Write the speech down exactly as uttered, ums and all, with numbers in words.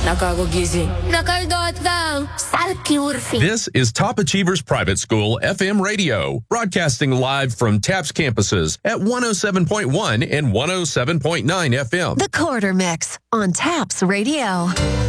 Nakakagising. Nakaldot kang salkiurfi. This is Top Achievers Private School F M Radio, broadcasting live from TAPS campuses at one oh seven point one and one oh seven point nine F M. The Quarter Mix on TAPS Radio.